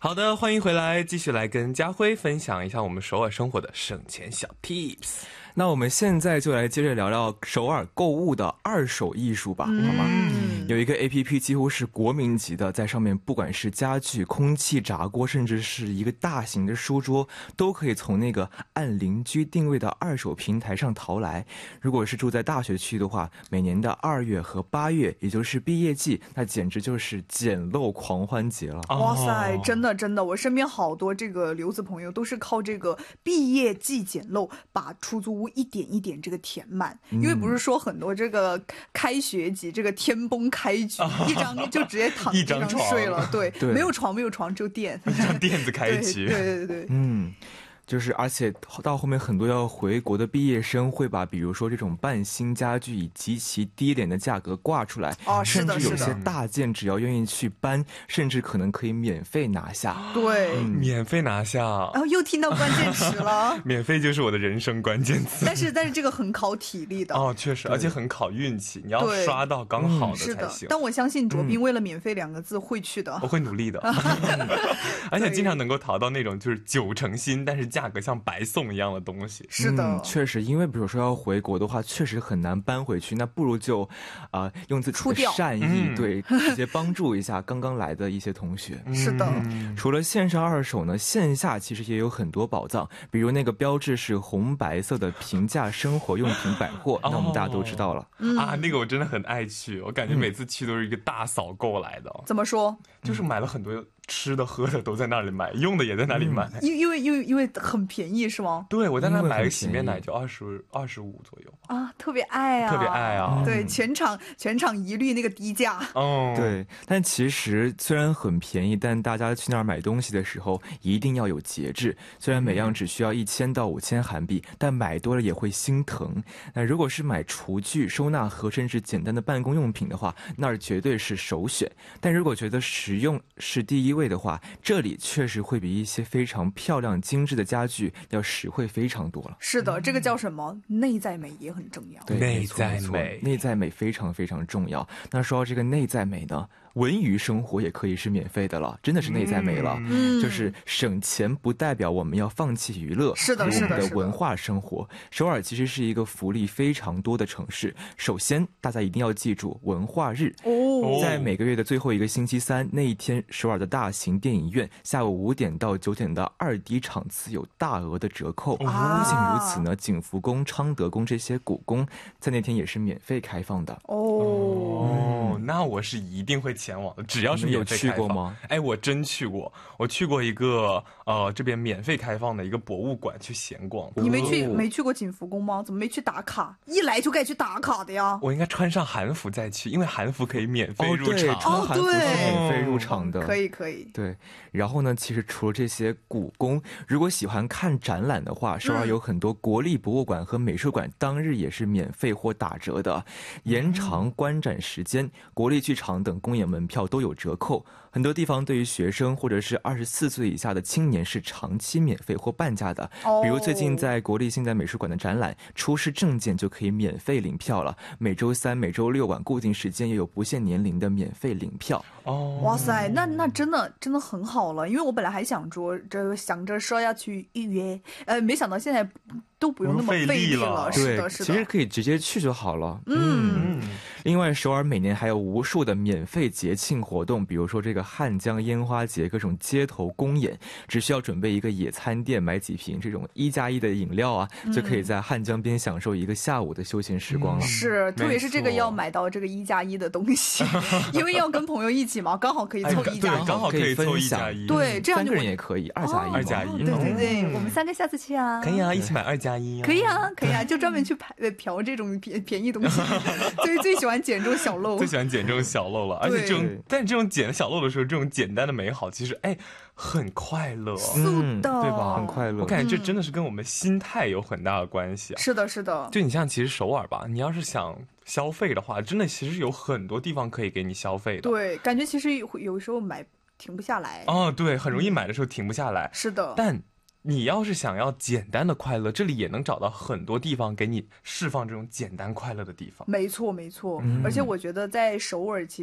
好的，欢迎回来，继续来跟家辉分享一下我们首尔生活的省钱小 tips。 那我们现在就来接着聊聊首尔购物的二手艺术吧，好吗？有一个 APP 几乎是国民级的，在上面不管是家具、空气炸锅，甚至是一个大型的书桌，都可以从那个按邻居定位的二手平台上淘来。如果是住在大学区的话，每年的2月和8月，也就是毕业季，那简直就是捡漏狂欢节了。 哇塞，真的真的，我身边好多这个留子朋友都是靠这个毕业季捡漏，把出租屋一点一点这个填满。因为不是说很多这个开学季这个天崩开局，一张就直接躺地上睡了，对，没有床，只有垫， 像垫子开局。 对， 就是而且到后面很多要回国的毕业生会把比如说这种半新家具以极其低廉的价格挂出来，甚至有些大件只要愿意去搬，甚至可能可以免费拿下。 对， 免费拿下。 然后又听到关键词了。 免费就是我的人生关键词。 但是这个很考体力的。 确实，而且很考运气，你要刷到刚好的才行。 是的，但我相信卓斌为了免费2个字会去的。 我会努力的。而且经常能够淘到那种就是90%新，但是价格像白送一样的东西。 是的， 确实，因为比如说要回国的话，确实很难搬回去，那不如就用自己的善意，对，直接帮助一下刚刚来的一些同学。 是的， 除了线上二手呢，线下其实也有很多宝藏，比如那个标志是红白色的平价生活用品百货，那我们大家都知道了。 那个我真的很爱去，我感觉每次去都是一个大扫购来的。 怎么说？ 就是买了很多吃的喝的都在那里买，用的也在那里买。 因为很便宜是吗？ 对，我在那买个洗面奶就25左右啊，特别爱啊， 特别爱啊。 对，全场一律那个低价。 对，但其实虽然很便宜，但大家去那儿买东西的时候一定要有节制。虽然每样只需要1000到5000韩币，但买多了也会心疼。那如果是买厨具、收纳盒甚至简单的办公用品的话，那儿绝对是首选。但如果觉得实用是第一位的话，这里确实会比一些非常漂亮精致的家具要实惠非常多了。 是的，这个叫什么？内在美也很重要。 对， 内在美， 内在美非常非常重要。那说到这个内在美呢，文娱生活也可以是免费的了，真的是内在美了。就是省钱不代表我们要放弃娱乐， 是的， 我们的文化生活。首尔其实是一个福利非常多的城市。首先，大家一定要记住文化日，在每个月的最后一个星期三那一天，首尔的大型电影院下午5点到9点的2D 场次有大额的折扣。不仅如此呢，景福宫、昌德宫这些古宫在那天也是免费开放的。 那我是一定会前往的，只要是免费开放。 你有去过吗？ 我真去过，我去过一个这边免费开放的一个博物馆去闲逛。 你没去过景福宫吗？怎么没去打卡？一来就该去打卡的呀。 我应该穿上韩服再去，因为韩服可以免费入场。 穿韩服是免费入场的。 可以。 对，然后呢，其实除了这些古宫，如果喜欢看展览的话，首尔有很多国立博物馆和美术馆当日也是免费或打折的，延长观展时间，国立剧场等公演门票都有折扣。很多地方对于学生或者是24岁以下的青年是长期免费或半价的。比如最近在国立现代美术馆的展览，出示证件就可以免费领票了。每周3、每周6晚固定时间也有不限年龄的免费领票。 哇塞，那真的很好了，因为我本来还想着说要去预约，没想到现在都不用那么费力了。是的， 其实可以直接去就好了。另外，首尔每年还有无数的免费节庆活动，比如说这个汉江烟花节，各种街头公演，只需要准备一个野餐垫，买几瓶这种1+1的饮料啊，就可以在汉江边享受一个下午的休闲时光了。 是，特别是这个要买到这个1+1的东西，因为要跟朋友一起嘛，刚好可以凑1+1， 刚好可以凑1+1。 对，这样 3个人也可以2+1。 对，我们3个下次去啊。 可以啊，一起买2+1。 可以啊，就专门去嫖这种便宜东西。最喜欢捡这种小漏， 最喜欢捡这种小漏了。而且这种捡小漏的时候，这种简单的美好，其实很快乐，对吧？ 很快乐。 我感觉这真的是跟我们心态有很大的关系。 是的。 就你像其实首尔吧，你要是想消费的话，真的其实有很多地方可以给你消费的。 对，感觉其实有时候停不下来。 对，很容易买的时候停不下来。 是的。 但你要是想要简单的快乐，这里也能找到很多地方给你释放这种简单快乐的地方。 没错。而且我觉得在首尔其